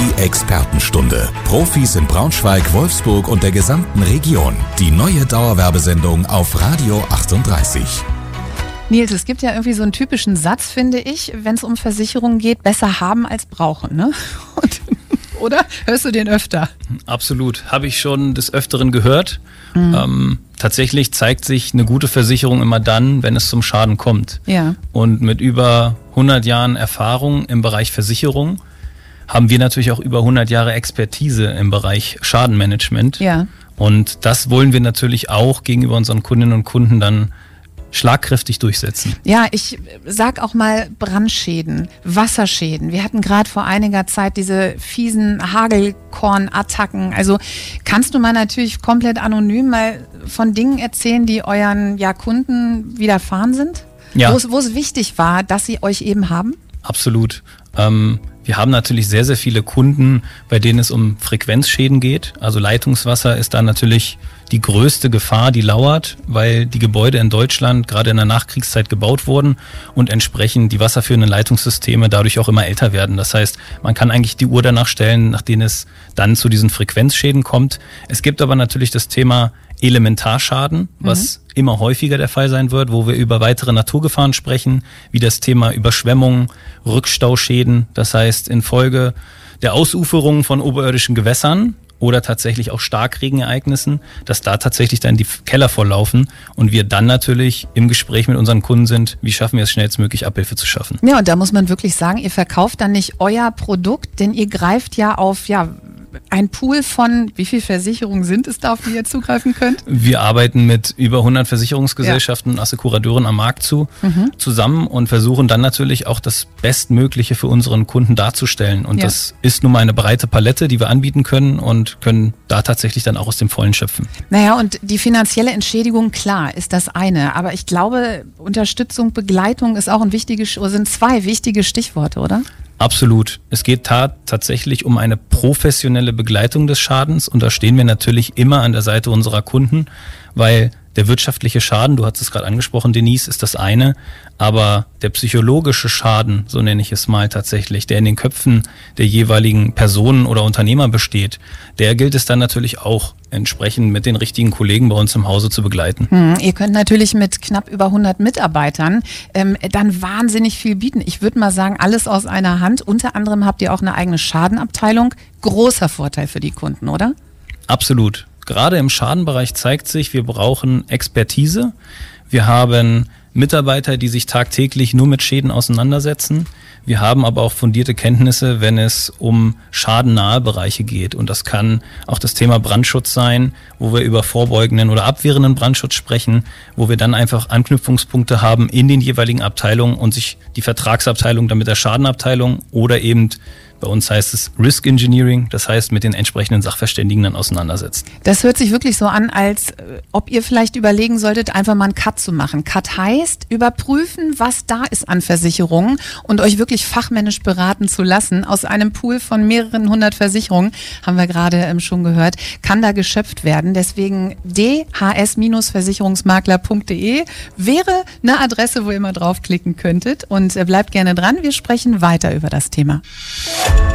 Die Expertenstunde. Profis in Braunschweig, Wolfsburg und der gesamten Region. Die neue Dauerwerbesendung auf Radio 38. Nils, es gibt ja irgendwie so einen typischen Satz, finde ich, wenn es um Versicherungen geht, besser haben als brauchen, ne? Oder? Hörst du den öfter? Absolut. Habe ich schon des Öfteren gehört. Tatsächlich zeigt sich eine gute Versicherung immer dann, wenn es zum Schaden kommt. Ja. Und mit über 100 Jahren Erfahrung im Bereich Versicherung haben wir natürlich auch über 100 Jahre Expertise im Bereich Schadenmanagement. Ja. Und das wollen wir natürlich auch gegenüber unseren Kundinnen und Kunden dann schlagkräftig durchsetzen. Ja, ich sag auch mal Brandschäden, Wasserschäden. Wir hatten gerade vor einiger Zeit diese fiesen Hagelkornattacken. Also kannst du mal natürlich komplett anonym mal von Dingen erzählen, die euren Kunden widerfahren sind? Ja. Wo es wichtig war, dass sie euch eben haben? Absolut. Wir haben natürlich sehr, sehr viele Kunden, bei denen es um Frequenzschäden geht. Also Leitungswasser ist da natürlich die größte Gefahr, die lauert, weil die Gebäude in Deutschland gerade in der Nachkriegszeit gebaut wurden und entsprechend die wasserführenden Leitungssysteme dadurch auch immer älter werden. Das heißt, man kann eigentlich die Uhr danach stellen, nach denen es dann zu diesen Frequenzschäden kommt. Es gibt aber natürlich das Thema Elementarschaden, was immer häufiger der Fall sein wird, wo wir über weitere Naturgefahren sprechen, wie das Thema Überschwemmungen, Rückstauschäden, das heißt infolge der Ausuferung von oberirdischen Gewässern oder tatsächlich auch Starkregenereignissen, dass da tatsächlich dann die Keller volllaufen und wir dann natürlich im Gespräch mit unseren Kunden sind, wie schaffen wir es schnellstmöglich, Abhilfe zu schaffen. Ja, und da muss man wirklich sagen, ihr verkauft dann nicht euer Produkt, denn ihr greift ja auf, ein Pool von, wie viele Versicherungen sind es da, auf die ihr zugreifen könnt? Wir arbeiten mit über 100 Versicherungsgesellschaften und Assekurateuren am Markt zusammen und versuchen dann natürlich auch das Bestmögliche für unseren Kunden darzustellen. Und das ist nun mal eine breite Palette, die wir anbieten können und können da tatsächlich dann auch aus dem Vollen schöpfen. Naja, und die finanzielle Entschädigung, klar, ist das eine. Aber ich glaube, Unterstützung, Begleitung ist auch sind zwei wichtige Stichworte, oder? Absolut. Es geht tatsächlich um eine professionelle Begleitung des Schadens und da stehen wir natürlich immer an der Seite unserer Kunden, weil der wirtschaftliche Schaden, du hast es gerade angesprochen, Denise, ist das eine, aber der psychologische Schaden, so nenne ich es mal tatsächlich, der in den Köpfen der jeweiligen Personen oder Unternehmer besteht, der gilt es dann natürlich auch entsprechend mit den richtigen Kollegen bei uns im Hause zu begleiten. Ihr könnt natürlich mit knapp über 100 Mitarbeitern dann wahnsinnig viel bieten. Ich würde mal sagen, alles aus einer Hand. Unter anderem habt ihr auch eine eigene Schadenabteilung. Großer Vorteil für die Kunden, oder? Absolut. Gerade im Schadenbereich zeigt sich, wir brauchen Expertise. Wir haben Mitarbeiter, die sich tagtäglich nur mit Schäden auseinandersetzen. Wir haben aber auch fundierte Kenntnisse, wenn es um schadennahe Bereiche geht. Und das kann auch das Thema Brandschutz sein, wo wir über vorbeugenden oder abwehrenden Brandschutz sprechen, wo wir dann einfach Anknüpfungspunkte haben in den jeweiligen Abteilungen und sich die Vertragsabteilung dann mit der Schadenabteilung oder eben bei uns heißt es Risk Engineering, das heißt mit den entsprechenden Sachverständigen dann auseinandersetzt. Das hört sich wirklich so an, als ob ihr vielleicht überlegen solltet, einfach mal einen Cut zu machen. Cut heißt, überprüfen, was da ist an Versicherungen und euch wirklich fachmännisch beraten zu lassen. Aus einem Pool von mehreren 100 Versicherungen, haben wir gerade schon gehört, kann da geschöpft werden. Deswegen dhs-versicherungsmakler.de wäre eine Adresse, wo ihr mal draufklicken könntet und bleibt gerne dran. Wir sprechen weiter über das Thema.